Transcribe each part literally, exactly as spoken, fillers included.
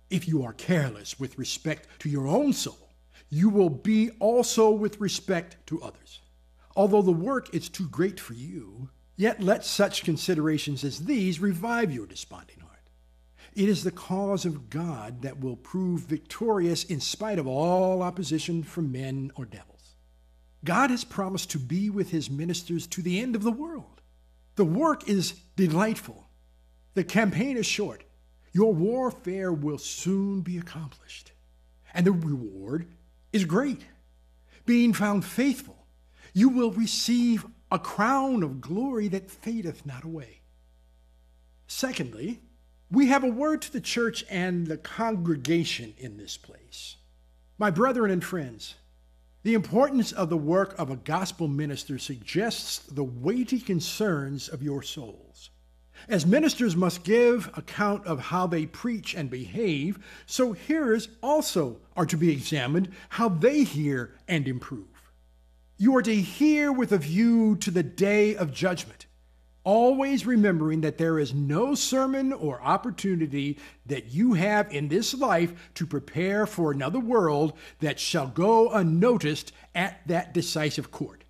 If you are careless with respect to your own soul, you will be also with respect to others. Although the work is too great for you, yet let such considerations as these revive your desponding heart. It is the cause of God that will prove victorious in spite of all opposition from men or devils. God has promised to be with his ministers to the end of the world. The work is delightful. The campaign is short. Your warfare will soon be accomplished. And the reward is great. Being found faithful, you will receive a crown of glory that fadeth not away. Secondly, we have a word to the church and the congregation in this place. My brethren and friends, the importance of the work of a gospel minister suggests the weighty concerns of your souls. As ministers must give account of how they preach and behave, so hearers also are to be examined how they hear and improve. You are to hear with a view to the day of judgment, always remembering that there is no sermon or opportunity that you have in this life to prepare for another world that shall go unnoticed at that decisive court.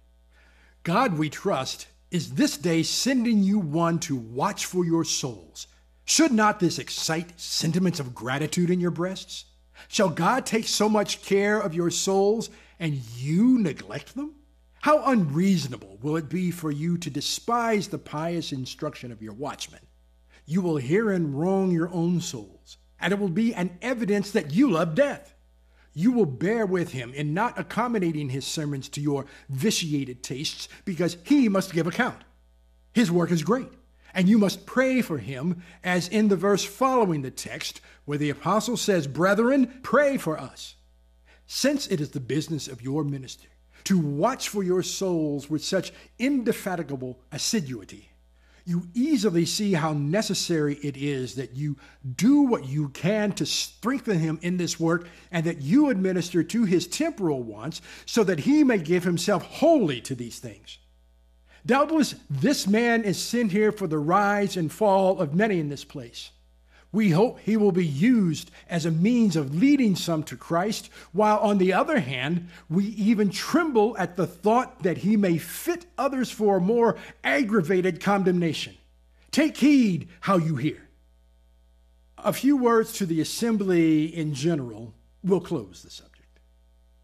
God, we trust, is this day sending you one to watch for your souls. Should not this excite sentiments of gratitude in your breasts? Shall God take so much care of your souls and you neglect them? How unreasonable will it be for you to despise the pious instruction of your watchmen? You will herein wrong your own souls, and it will be an evidence that you love death. You will bear with him in not accommodating his sermons to your vitiated tastes, because he must give account. His work is great, and you must pray for him, as in the verse following the text, where the apostle says, "Brethren, pray for us." Since it is the business of your minister to watch for your souls with such indefatigable assiduity, you easily see how necessary it is that you do what you can to strengthen him in this work, and that you administer to his temporal wants, so that he may give himself wholly to these things. Doubtless, this man is sent here for the rise and fall of many in this place. We hope he will be used as a means of leading some to Christ, while on the other hand, we even tremble at the thought that he may fit others for a more aggravated condemnation. Take heed how you hear. A few words to the assembly in general will close the subject.